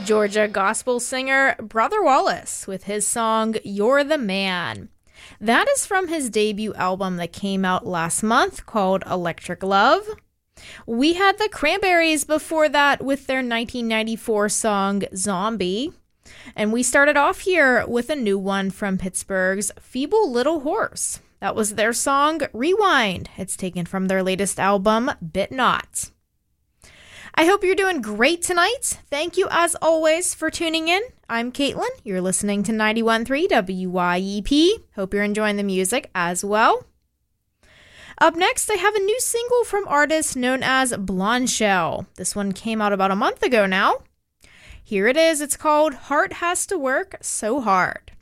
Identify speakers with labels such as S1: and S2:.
S1: Georgia gospel singer Brother Wallace with his song You're the Man. That is from his debut album that came out last month called Electric Love. We had the Cranberries before that with their 1994 song Zombie. And we started off here with a new one from Pittsburgh's Feeble Little Horse. That was their song Rewind. It's taken from their latest album, Bit Not. I hope you're doing great tonight. Thank you, as always, for tuning in. I'm Caitlin. You're listening to 91.3 WYEP. Hope you're enjoying the music as well. Up next, I have a new single from artist known as Blondshell. This one came out about a month ago now. Here it is. It's called Heart Has to Work So Hard.